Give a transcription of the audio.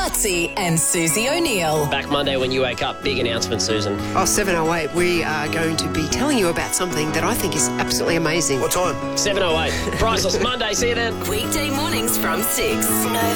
Matsy and Susie O'Neill. Back Monday when you wake up. Big announcement, Susan. 7:08, we are going to be telling you about something that I think is absolutely amazing. What time? 7:08. Priceless Monday. See you then. Weekday mornings from 6. Nova.